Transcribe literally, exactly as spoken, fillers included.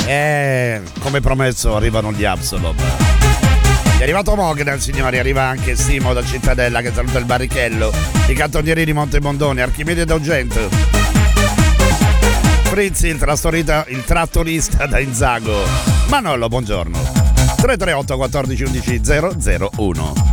E come promesso arrivano gli Absalom. È arrivato Mognen, signori, arriva anche Simo da Cittadella che saluta il Barrichello, i cantonieri di Montemondone, Archimede d'Augento, Frizzi, il, il trattorista da Inzago. Manolo, buongiorno. tre tre otto quattordici undici zero zero uno.